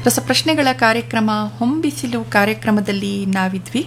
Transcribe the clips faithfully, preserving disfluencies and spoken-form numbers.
ರಸಪ್ರಶ್ನೆಗಳ ಕಾರ್ಯಕ್ರಮ ಹೊಂಬಿಸಿಲು ಕಾರ್ಯಕ್ರಮದಲ್ಲಿ ನಾವಿದ್ವಿ.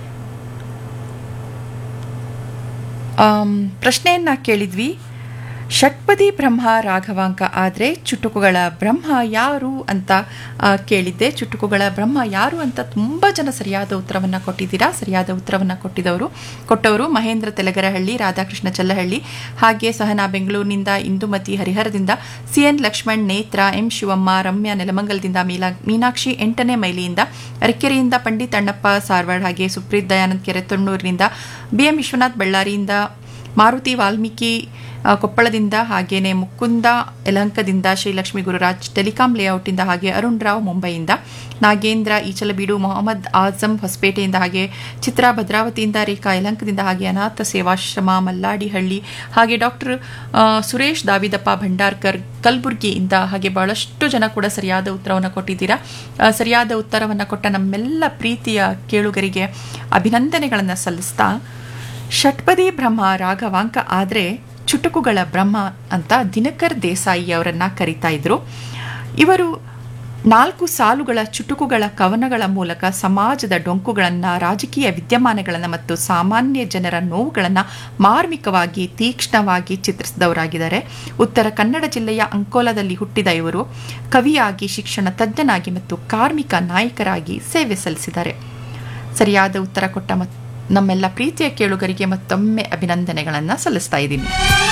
ಪ್ರಶ್ನೆಯನ್ನ ಕೇಳಿದ್ವಿ, ಷಟ್ಪದಿ ಬ್ರಹ್ಮ ರಾಘವಾಂಕ ಆದರೆ ಚುಟುಕುಗಳ ಬ್ರಹ್ಮ ಯಾರು ಅಂತ ಕೇಳಿದ್ದೆ. ಚುಟುಕುಗಳ ಬ್ರಹ್ಮ ಯಾರು ಅಂತ ತುಂಬ ಜನ ಸರಿಯಾದ ಉತ್ತರವನ್ನು ಕೊಟ್ಟಿದ್ದೀರಾ. ಸರಿಯಾದ ಉತ್ತರವನ್ನು ಕೊಟ್ಟಿದ್ದವರು ಕೊಟ್ಟವರು ಮಹೇಂದ್ರ ತೆಲಗರಹಳ್ಳಿ, ರಾಧಾಕೃಷ್ಣ ಚಲ್ಲಹಳ್ಳಿ, ಹಾಗೆ ಸಹನಾ ಬೆಂಗಳೂರಿನಿಂದ, ಇಂದುಮತಿ ಹರಿಹರದಿಂದ, ಸಿ ಎನ್ ಲಕ್ಷ್ಮಣ್, ನೇತ್ರ, ಎಂ ಶಿವಮ್ಮ, ರಮ್ಯಾ ನೆಲಮಂಗಲದಿಂದ, ಮೀಲಾ ಮೀನಾಕ್ಷಿ ಎಂಟನೇ ಮೈಲಿಯಿಂದ, ಅರಕೆರೆಯಿಂದ ಪಂಡಿತ್ ಅಣ್ಣಪ್ಪ ಸಾರ್ವಾಡ್, ಹಾಗೆ ಸುಪ್ರೀತ್ ದಯಾನಂದ್ ಕೆರೆ ತೊಣ್ಣೂರಿನಿಂದ, ಬಿ ಎಂ ವಿಶ್ವನಾಥ್ ಬಳ್ಳಾರಿಯಿಂದ, ಮಾರುತಿ ವಾಲ್ಮೀಕಿ ಕೊಪ್ಪಳದಿಂದ, ಹಾಗೇನೆ ಮುಕುಂದ ಯಲಹಂಕದಿಂದ, ಶ್ರೀಲಕ್ಷ್ಮಿ ಗುರುರಾಜ್ ಟೆಲಿಕಾಂ ಲೇಔಟಿಂದ, ಹಾಗೆ ಅರುಣ್ ರಾವ್ ಮುಂಬೈಯಿಂದ, ನಾಗೇಂದ್ರ ಈಚಲಬೀಡು, ಮೊಹಮ್ಮದ್ ಆಜಂ ಹೊಸಪೇಟೆಯಿಂದ, ಹಾಗೆ ಚಿತ್ರಾ ಭದ್ರಾವತಿಯಿಂದ, ರೇಖಾ ಯಲಹಂಕದಿಂದ, ಹಾಗೆ ಅನಾಥ ಸೇವಾಶ್ರಮ ಮಲ್ಲಾಡಿಹಳ್ಳಿ, ಹಾಗೆ ಡಾಕ್ಟರ್ ಸುರೇಶ್ ದಾವಿದಪ್ಪ ಭಂಡಾರ್ಕರ್ ಕಲಬುರ್ಗಿಯಿಂದ, ಹಾಗೆ ಬಹಳಷ್ಟು ಜನ ಕೂಡ ಸರಿಯಾದ ಉತ್ತರವನ್ನು ಕೊಟ್ಟಿದ್ದೀರಾ. ಸರಿಯಾದ ಉತ್ತರವನ್ನು ಕೊಟ್ಟ ನಮ್ಮೆಲ್ಲ ಪ್ರೀತಿಯ ಕೇಳುಗರಿಗೆ ಅಭಿನಂದನೆಗಳನ್ನು ಸಲ್ಲಿಸ್ತಾ, ಷಟ್ಪದಿ ಬ್ರಹ್ಮ ರಾಘವಾಂಕ ಆದರೆ ಚುಟುಕುಗಳ ಬ್ರಹ್ಮ ಅಂತ ದಿನಕರ್ ದೇಸಾಯಿ ಅವರನ್ನ ಕರೀತಾ ಇದ್ರು. ಇವರು ನಾಲ್ಕು ಸಾಲುಗಳ ಚುಟುಕುಗಳ ಕವನಗಳ ಮೂಲಕ ಸಮಾಜದ ಡೊಂಕುಗಳನ್ನು, ರಾಜಕೀಯ ವಿದ್ಯಮಾನಗಳನ್ನು ಮತ್ತು ಸಾಮಾನ್ಯ ಜನರ ನೋವುಗಳನ್ನು ಮಾರ್ಮಿಕವಾಗಿ ತೀಕ್ಷ್ಣವಾಗಿ ಚಿತ್ರಿಸಿದವರಾಗಿದ್ದಾರೆ. ಉತ್ತರ ಕನ್ನಡ ಜಿಲ್ಲೆಯ ಅಂಕೋಲಾದಲ್ಲಿ ಹುಟ್ಟಿದ ಇವರು ಕವಿಯಾಗಿ, ಶಿಕ್ಷಣ ತಜ್ಞನಾಗಿ ಮತ್ತು ಕಾರ್ಮಿಕ ನಾಯಕರಾಗಿ ಸೇವೆ ಸಲ್ಲಿಸಿದ್ದಾರೆ. ಸರಿಯಾದ ಉತ್ತರ ಕೊಟ್ಟ ಮತ್ತು ನಮ್ಮೆಲ್ಲ ಪ್ರೀತಿಯ ಕೇಳುಗರಿಗೆ ಮತ್ತೊಮ್ಮೆ ಅಭಿನಂದನೆಗಳನ್ನು ಸಲ್ಲಿಸ್ತಾ ಇದ್ದೀನಿ.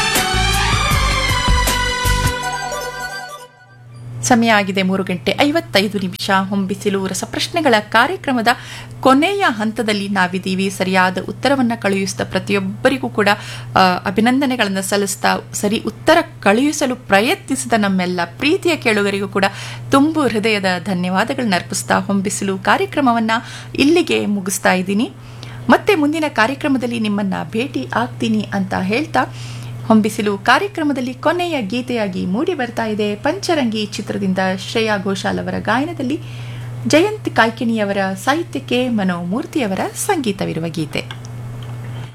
ಸಮಯ ಆಗಿದೆ ಮೂರು ಗಂಟೆ ಐವತ್ತೈದು ನಿಮಿಷ. ಹೊಂಬಿಸಿಲು ರಸಪ್ರಶ್ನೆಗಳ ಕಾರ್ಯಕ್ರಮದ ಕೊನೆಯ ಹಂತದಲ್ಲಿ ನಾವಿದ್ದೀವಿ. ಸರಿಯಾದ ಉತ್ತರವನ್ನು ಕಳುಹಿಸಿದ ಪ್ರತಿಯೊಬ್ಬರಿಗೂ ಕೂಡ ಅಭಿನಂದನೆಗಳನ್ನು ಸಲ್ಲಿಸ್ತಾ, ಸರಿ ಉತ್ತರ ಕಳುಹಿಸಲು ಪ್ರಯತ್ನಿಸಿದ ನಮ್ಮೆಲ್ಲ ಪ್ರೀತಿಯ ಕೇಳುಗರಿಗೂ ಕೂಡ ತುಂಬು ಹೃದಯದ ಧನ್ಯವಾದಗಳನ್ನ ಅರ್ಪಿಸ್ತಾ ಹೊಂಬಿಸಿಲು ಕಾರ್ಯಕ್ರಮವನ್ನು ಇಲ್ಲಿಗೆ ಮುಗಿಸ್ತಾ ಇದ್ದೀನಿ. ಮತ್ತೆ ಮುಂದಿನ ಕಾರ್ಯಕ್ರಮದಲ್ಲಿ ನಿಮ್ಮನ್ನ ಭೇಟಿ ಆಗ್ತೀನಿ ಅಂತ ಹೇಳ್ತಾ, ಹೊಂಬಿಸಿಲು ಕಾರ್ಯಕ್ರಮದಲ್ಲಿ ಕೊನೆಯ ಗೀತೆಯಾಗಿ ಮೂಡಿ ಬರ್ತಾ ಇದೆ ಪಂಚರಂಗಿ ಚಿತ್ರದಿಂದ ಶ್ರೇಯಾ ಘೋಷಾಲ್ ಅವರ ಗಾಯನದಲ್ಲಿ ಜಯಂತ್ ಕಾಯ್ಕಿಣಿಯವರ ಸಾಹಿತ್ಯಕ್ಕೆ ಮನೋಮೂರ್ತಿಯವರ ಸಂಗೀತವಿರುವ ಗೀತೆ.